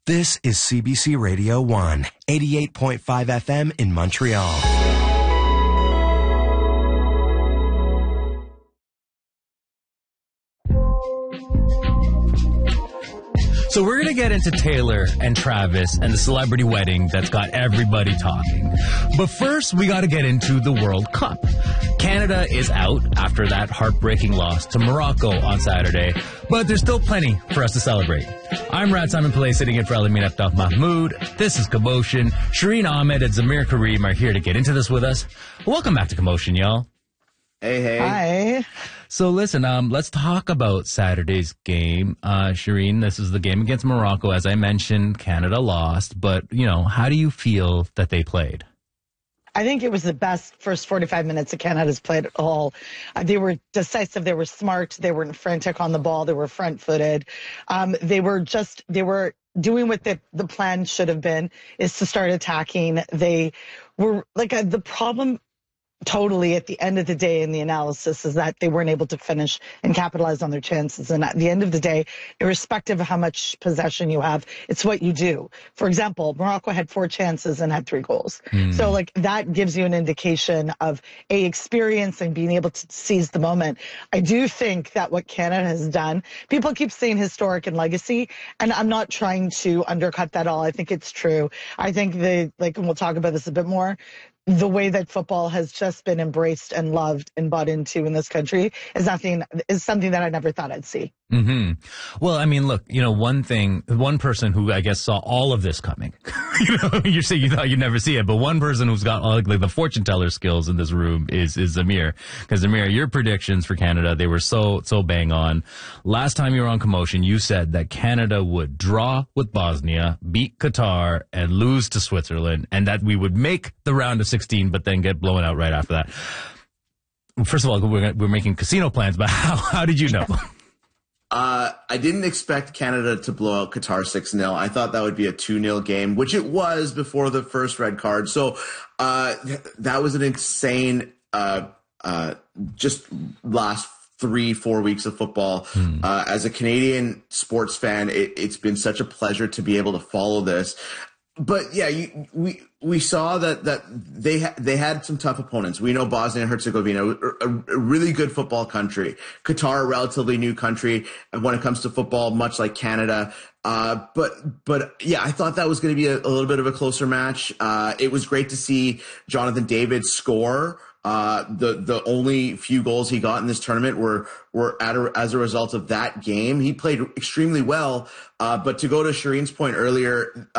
This is CBC Radio 1, 88.5 FM in Montreal. So we're going to get into Taylor and Travis and the celebrity wedding that's got everybody talking. But first, we got to get into the World Cup. Canada is out after that heartbreaking loss to Morocco on Saturday, but there's still plenty for us to celebrate. I'm Rad Simon Pillay, sitting in for Alamin Aftaf Mahmoud. This is Commotion. Shireen Ahmed and Zamir Kareem are here to get into this with us. Welcome back to Commotion, y'all. Hey. Hi. So listen, let's talk about Saturday's game. Shireen, this is the game against Morocco. As I mentioned, Canada lost, but, how do you feel that they played? I think it was the best first 45 minutes that Canada's played at all. They were decisive. They were smart. They weren't frantic on the ball. They were front-footed. They were doing what the plan should have been, is to start attacking. They were the problem totally at the end of the day in the analysis is that they weren't able to finish and capitalize on their chances. And at the end of the day, irrespective of how much possession you have, it's what you do. For example, Morocco had 4 chances and had 3 goals. So that gives you an indication of experience and being able to seize the moment. I do think that what Canada has done, people keep saying historic and legacy, and I'm not trying to undercut that all. I think it's true. I think and we'll talk about this a bit more, the way that football has just been embraced and loved and bought into in this country is something that I never thought I'd see. Mm-hmm. Well, I mean, look, one person who I guess saw all of this coming, you say you thought you'd never see it, but one person who's got all the fortune teller skills in this room is Zamir. Because Zamir, your predictions for Canada, they were so bang on. Last time you were on Commotion, you said that Canada would draw with Bosnia, beat Qatar, and lose to Switzerland, and that we would make the round of 16, but then get blown out right after that. First of all, we're making casino plans, but how did you know? I didn't expect Canada to blow out Qatar 6-0. I thought that would be a 2-0 game, which it was before the first red card. So that was an insane just last 3-4 weeks of football. As a Canadian sports fan, it's been such a pleasure to be able to follow this. But yeah, we saw that they had some tough opponents. We know Bosnia and Herzegovina, a really good football country. Qatar, a relatively new country when it comes to football, much like Canada. But yeah, I thought that was going to be a little bit of a closer match. It was great to see Jonathan David score. The only few goals he got in this tournament were as a result of that game. He played extremely well. But to go to Shireen's point earlier,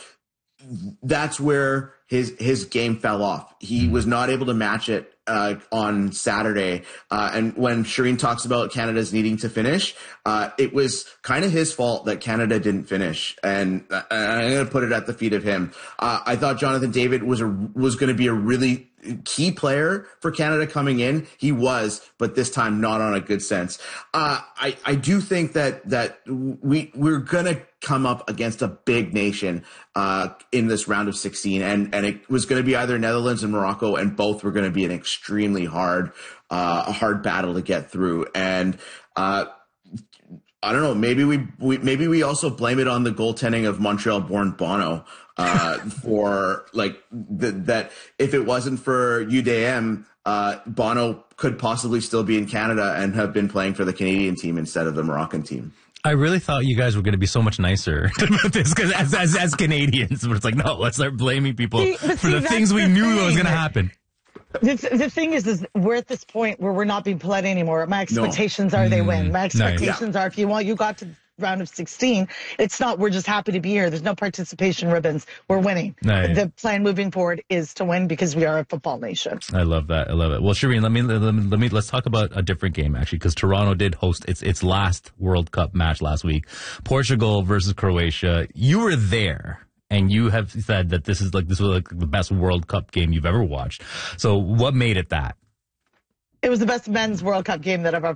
that's where his game fell off. He was not able to match it on Saturday. And when Shireen talks about Canada's needing to finish, it was kind of his fault that Canada didn't finish. And I'm going to put it at the feet of him. I thought Jonathan David was going to be a really key player for Canada coming in. He was, but this time not on a good sense. I do think that we're going to come up against a big nation in this round of 16, and it was going to be either Netherlands and Morocco, and both were going to be an extremely hard battle to get through. And I don't know, maybe we also blame it on the goaltending of Montreal-born Bono for that. If it wasn't for UDM, Bono could possibly still be in Canada and have been playing for the Canadian team instead of the Moroccan team. I really thought you guys were going to be so much nicer about this, because as Canadians, but it's like, no, let's start blaming people for the things we knew was going to happen. The thing is we're at this point where we're not being played anymore. My expectations are they win. My expectations are, if you got to round of 16, it's not we're just happy to be here. There's no participation ribbons. We're winning. The plan moving forward is to win because we are a football nation. I love that. Well, Shireen, let's talk about a different game actually, because Toronto did host its last World Cup match last week, Portugal versus Croatia. You were there. And you have said that this was the best World Cup game you've ever watched. So what made it that? It was the best men's World Cup game that I've